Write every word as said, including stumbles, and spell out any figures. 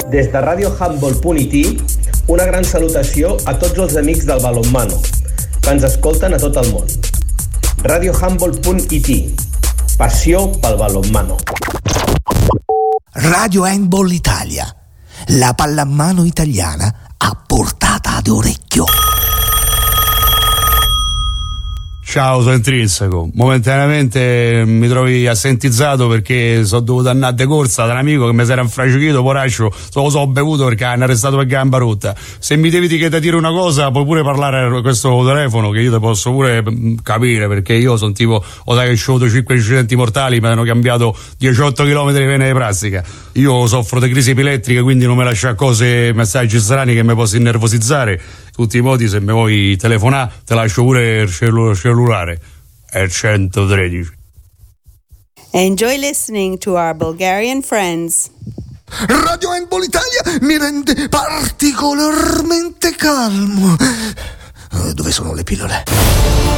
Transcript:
Des de radio handball punt it, una gran salutació a tots els amics del balonmano, que ens escolten a tot el món. radio handball punt it, passió pel balonmano. Radio Handball Italia, la pallamano italiana a portata d'orecchio. Ciao, sono Intrinseco. Momentaneamente mi trovi assentizzato perché sono dovuto andare de corsa da un amico che mi si era infracichito, poraccio, solo so bevuto perché hanno arrestato per gamba rotta. Se mi devi che ti dire una cosa, puoi pure parlare a questo telefono che io ti posso pure capire, perché io sono tipo, ho da che ho avuto cinque incidenti mortali, mi hanno cambiato diciotto chilometri di vena di plastica. Io soffro di crisi epilettriche, quindi non mi lascia cose, messaggi strani che mi posso innervosizzare. Tutti i modi, se mi vuoi telefonare, te lascio pure il cellu- cellulare. È centotredici. Enjoy listening to our Bulgarian friends. Radio Handball Italia mi rende particolarmente calmo. Dove sono le pillole?